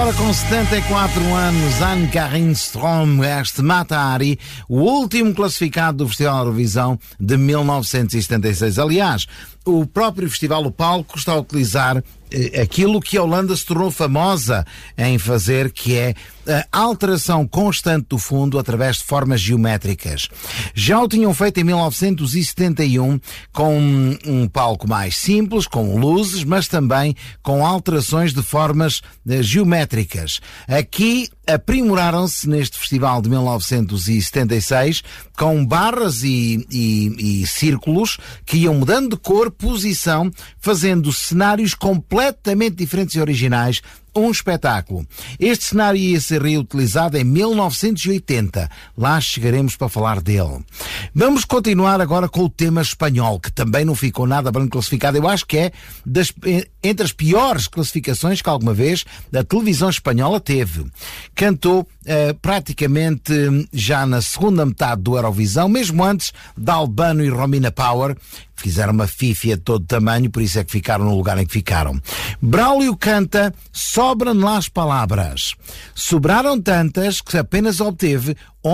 agora com 74 anos, Anne-Karin Strom, este Mata Hari, o último classificado do Festival Eurovisão de 1976. Aliás, o próprio festival, o palco, está a utilizar aquilo que a Holanda se tornou famosa em fazer, que é a alteração constante do fundo através de formas geométricas. Já o tinham feito em 1971 com um palco mais simples, com luzes, mas também com alterações de formas geométricas. Aqui aprimoraram-se neste festival de 1976 com barras e círculos que iam mudando de cor, posição, fazendo cenários completamente diferentes e originais. Um espetáculo. Este cenário ia ser reutilizado em 1980. Lá chegaremos para falar dele. Vamos continuar agora com o tema espanhol, que também não ficou nada bem classificado. Eu acho que é entre as piores classificações que alguma vez a televisão espanhola teve. Cantou praticamente já na segunda metade do Eurovisão, mesmo antes de Albano e Romina Power. Fizeram uma fífia de todo tamanho, por isso é que ficaram no lugar em que ficaram. Braulio canta Sobram las palavras. Sobraram tantas que apenas obteve